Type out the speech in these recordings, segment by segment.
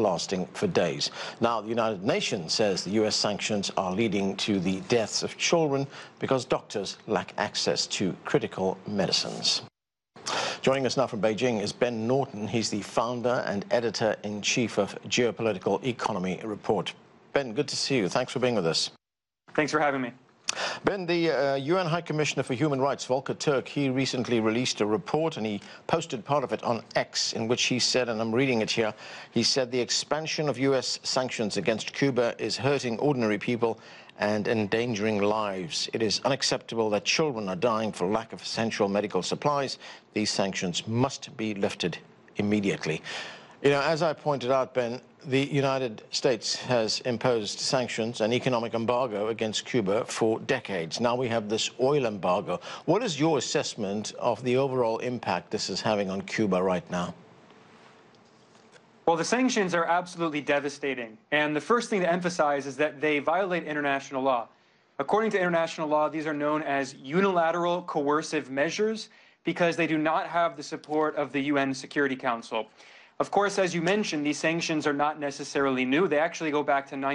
lasting for days. Now, the United Nations says the U.S. sanctions are leading to the deaths of children because doctors lack access to critical medicines. Joining us now from Beijing is Ben Norton. He's the founder and editor-in-chief of Geopolitical Economy Report. Ben, good to see you. Thanks for being with us. Thanks for having me. Ben, the UN High Commissioner for Human Rights, Volker Turk, he recently released a report and he posted part of it on X, in which he said, and I'm reading it here, he said the expansion of US sanctions against Cuba is hurting ordinary people and endangering lives. It is unacceptable that children are dying for lack of essential medical supplies. These sanctions must be lifted immediately. You know, as I pointed out, Ben, the United States has imposed sanctions, an economic embargo against Cuba for decades. Now we have this oil embargo. What is your assessment of the overall impact this is having on Cuba right now? Well, the sanctions are absolutely devastating. And the first thing to emphasize is that they violate international law. According to international law, these are known as unilateral coercive measures because they do not have the support of the UN Security Council. Of course, as you mentioned, these sanctions are not necessarily new. They actually go back to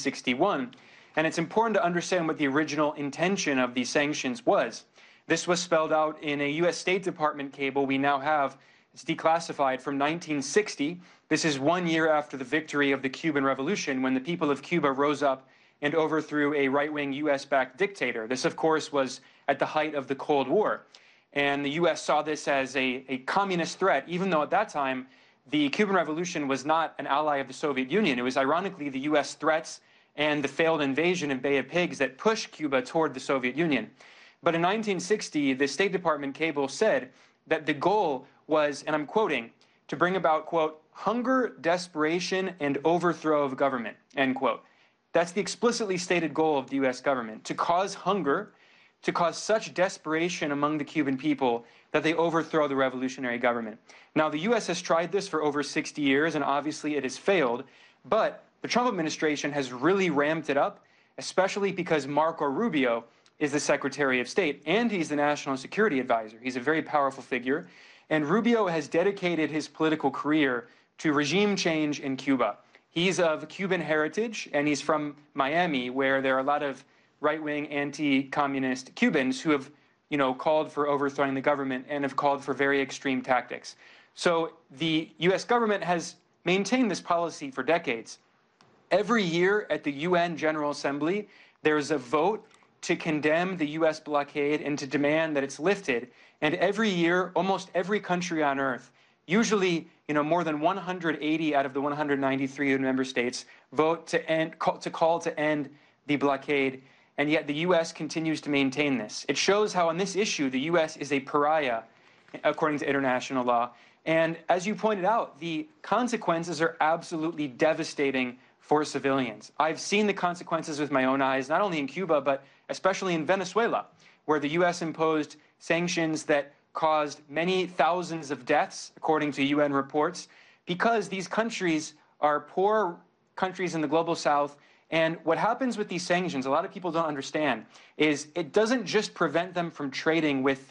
1961. And it's important to understand what the original intention of these sanctions was. This was spelled out in a U.S. State Department cable we now have. It's declassified from 1960. This is 1 year after the victory of the Cuban Revolution, when the people of Cuba rose up and overthrew a right-wing U.S.-backed dictator. This, of course, was at the height of the Cold War. And the U.S. saw this as a communist threat, even though at that time the Cuban Revolution was not an ally of the Soviet Union. It was ironically the U.S. threats and the failed invasion in Bay of Pigs that pushed Cuba toward the Soviet Union. But in 1960, the State Department cable said that the goal was, and I'm quoting, to bring about, quote, hunger, desperation, and overthrow of government, end quote. That's the explicitly stated goal of the U.S. government, to cause hunger, to cause such desperation among the Cuban people that they overthrow the revolutionary government. Now, the U.S. has tried this for over 60 years, and obviously it has failed, but the Trump administration has really ramped it up, especially because Marco Rubio is the Secretary of State, and he's the National Security Advisor. He's a very powerful figure, and Rubio has dedicated his political career to regime change in Cuba. He's of Cuban heritage, and he's from Miami, where there are a lot of right-wing anti-communist Cubans who have, you know, called for overthrowing the government and have called for very extreme tactics. So the U.S. government has maintained this policy for decades. Every year at the UN General Assembly, there's a vote to condemn the U.S. blockade and to demand that it's lifted. And every year, almost every country on earth, usually, you know, more than 180 out of the 193 member states, vote to call to end the blockade. And yet the U.S. continues to maintain this. It shows how on this issue the U.S. is a pariah, according to international law. And as you pointed out, the consequences are absolutely devastating for civilians. I've seen the consequences with my own eyes, not only in Cuba, but especially in Venezuela, where the U.S. imposed sanctions that caused many thousands of deaths, according to UN reports, because these countries are poor countries in the global south. And what happens with these sanctions, a lot of people don't understand, is it doesn't just prevent them from trading with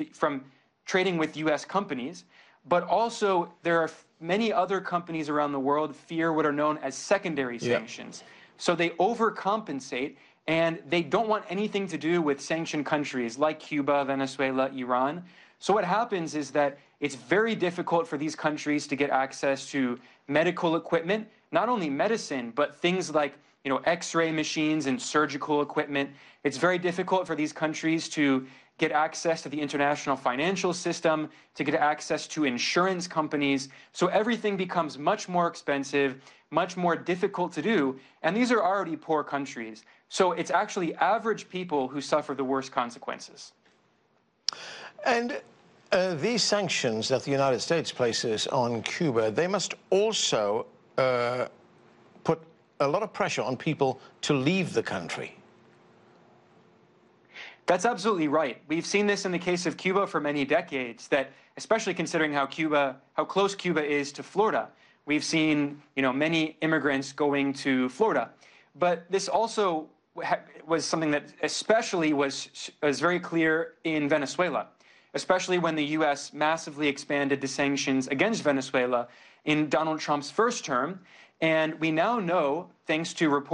U.S. companies, but also there are many other companies around the world fear what are known as secondary sanctions. So they overcompensate, and they don't want anything to do with sanctioned countries like Cuba, Venezuela, Iran. So what happens is that it's very difficult for these countries to get access to medical equipment, not only medicine, but things like, you know, X-ray machines and surgical equipment. It's very difficult for these countries to get access to the international financial system, to get access to insurance companies. So everything becomes much more expensive, much more difficult to do. And these are already poor countries. So it's actually average people who suffer the worst consequences. And these sanctions that the United States places on Cuba, they must also put a lot of pressure on people to leave the country. That's absolutely right. We've seen this in the case of Cuba for many decades, that especially considering how close Cuba is to Florida, we've seen, you know, many immigrants going to Florida. But this also was something that especially was very clear in Venezuela, especially when the U.S. massively expanded the sanctions against Venezuela in Donald Trump's first term. And we now know, thanks to reports